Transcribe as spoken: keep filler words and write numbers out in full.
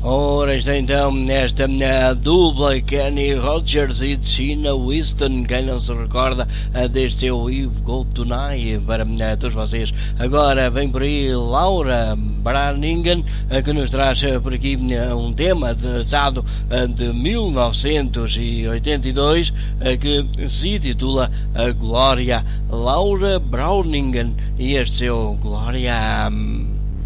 Ora, está então nesta na dupla Kenny Rogers e Tina Winston, quem não se recorda deste seu You've Got Tonight, para todos vocês. Agora vem por aí Laura Branigan, que nos traz por aqui um tema datado de mil novecentos e oitenta e dois, que se titula Glória. Laura Browningen e este seu Glória.